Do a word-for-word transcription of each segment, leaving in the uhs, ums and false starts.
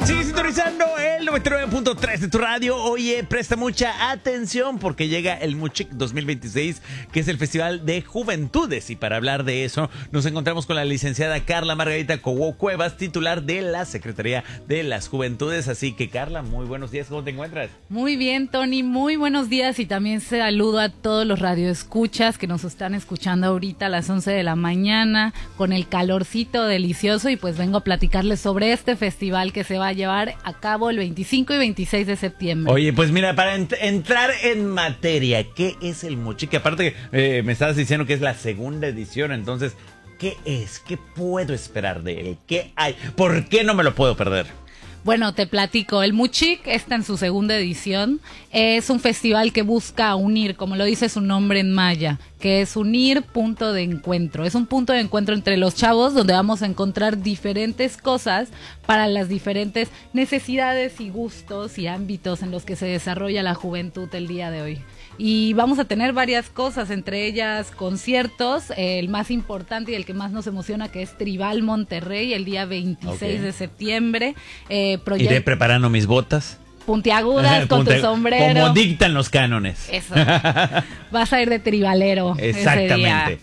Sigue sintonizando el noventa y nueve punto tres de tu radio. Oye, presta mucha atención porque llega el MUCHIC dos mil veintiséis, que es el Festival de Juventudes. Y para hablar de eso, nos encontramos con la licenciada Carla Margarita Cobo Cuevas, titular de la Secretaría de las Juventudes. Así que, Carla, muy buenos días. ¿Cómo te encuentras? Muy bien, Tony. Muy buenos días y también saludo a todos los radioescuchas que nos están escuchando ahorita a las once de la mañana con el calorcito delicioso, y pues vengo a platicarles sobre este festival que se va a llevar a cabo el veinticinco y veintiséis de septiembre. Oye, pues mira, para ent- entrar en materia, ¿qué es el MUCHIC? Aparte, eh, me estabas diciendo que es la segunda edición, entonces, ¿qué es? ¿Qué puedo esperar de él? ¿Qué hay? ¿Por qué no me lo puedo perder? Bueno, te platico, el MUCHIC está en su segunda edición, es un festival que busca unir, como lo dice su nombre en maya, que es unir punto de encuentro. Es un punto de encuentro entre los chavos donde vamos a encontrar diferentes cosas para las diferentes necesidades y gustos y ámbitos en los que se desarrolla la juventud el día de hoy. Y vamos a tener varias cosas, entre ellas conciertos, eh, el más importante y el que más nos emociona, que es Tribal Monterrey, el día veintiséis okay. de septiembre. Eh, proyect- Iré preparando mis botas. Puntiagudas con Punte- tu sombrero. Como dictan los cánones. Eso. Vas a ir de tribalero. Exactamente.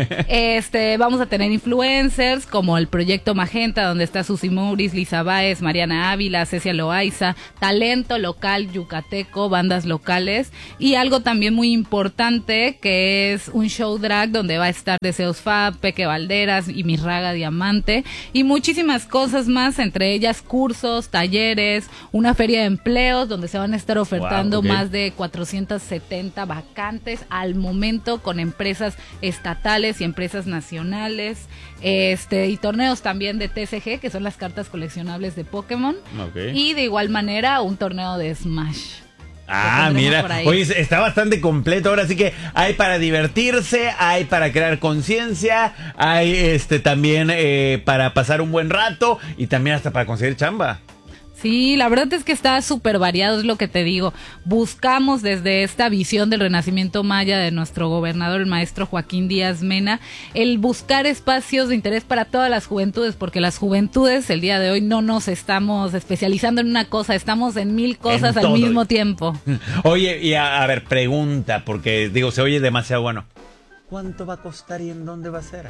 Este, vamos a tener influencers como el Proyecto Magenta, donde está Susi Mouris, Lisa Báez, Mariana Ávila, Cecia Loaiza, talento local yucateco, bandas locales, y algo también muy importante que es un show drag donde va a estar Deseos Fab, Peque Valderas y Mirraga Diamante, y muchísimas cosas más, entre ellas cursos, talleres, una feria de empleos donde se van a estar ofertando wow, okay. más de cuatrocientas setenta vacantes al momento con empresas estatales y empresas nacionales, este y torneos también de T C G, que son las cartas coleccionables de Pokémon, okay. y de igual manera un torneo de Smash. Ah, mira, oye, está bastante completo ahora, así que hay para divertirse, hay para crear conciencia, hay este también eh, para pasar un buen rato y también hasta para conseguir chamba. Sí, la verdad es que está súper variado, es lo que te digo. Buscamos desde esta visión del renacimiento maya de nuestro gobernador, el maestro Joaquín Díaz Mena, el buscar espacios de interés para todas las juventudes, porque las juventudes el día de hoy no nos estamos especializando en una cosa, estamos en mil cosas en al todo. mismo tiempo. Oye, y a, a ver, pregunta, porque digo, se oye demasiado bueno. ¿Cuánto va a costar y en dónde va a ser?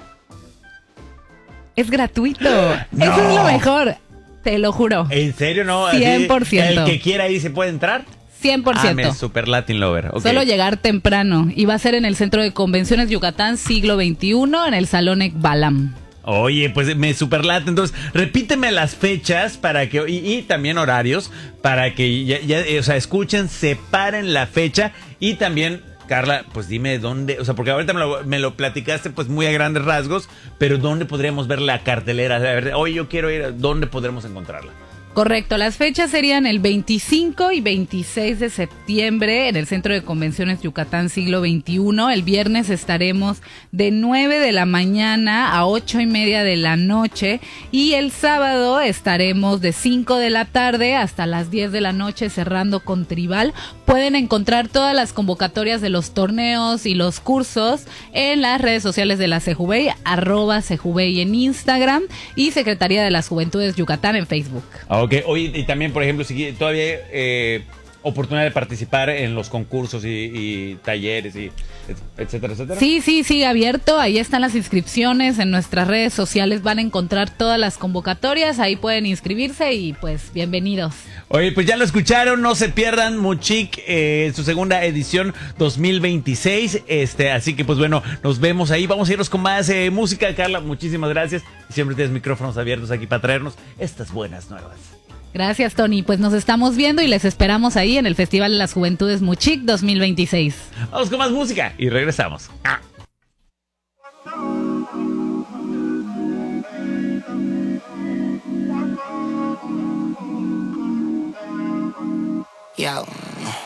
Es gratuito. No. Eso es lo mejor. Te lo juro. ¿En serio? No. cien por ciento. ¿El que quiera ir se puede entrar? cien por ciento. Ah, me super Latin Lover. Okay. Solo llegar temprano. Y va a ser en el Centro de Convenciones Yucatán, siglo veintiuno, en el Salón Ekbalam. Oye, pues me super late. Entonces, repíteme las fechas para que y, y también horarios para que ya, ya, o sea, escuchen, separen la fecha y también, Carla, pues dime dónde, o sea, porque ahorita me lo, me lo platicaste pues muy a grandes rasgos, pero ¿dónde podríamos ver la cartelera? A ver, oye, yo quiero ir, ¿dónde podremos encontrarla? Correcto, las fechas serían el veinticinco y veintiséis de septiembre en el Centro de Convenciones Yucatán siglo veintiuno. El viernes estaremos de nueve de la mañana a ocho y media de la noche, y el sábado estaremos de cinco de la tarde hasta las diez de la noche cerrando con Tribal. Pueden encontrar todas las convocatorias de los torneos y los cursos en las redes sociales de la Sejubey, arroba Sejubey en Instagram, y Secretaría de las Juventudes Yucatán en Facebook. Ok, oye, y también, por ejemplo, si todavía hay eh, oportunidad de participar en los concursos y, y talleres, y etcétera, etcétera. Sí, sí, sigue abierto. Ahí están las inscripciones. En nuestras redes sociales van a encontrar todas las convocatorias. Ahí pueden inscribirse y pues bienvenidos. Oye, pues ya lo escucharon, no se pierdan MUCHIC, eh, su segunda edición dos mil veintiséis. Este, así que pues bueno, nos vemos ahí. Vamos a irnos con más eh, música, Carla. Muchísimas gracias. Siempre tienes micrófonos abiertos aquí para traernos estas buenas nuevas. Gracias, Tony. Pues nos estamos viendo y les esperamos ahí en el Festival de las Juventudes MUCHIC dos mil veintiséis. Vamos con más música y regresamos. Ah. Yo.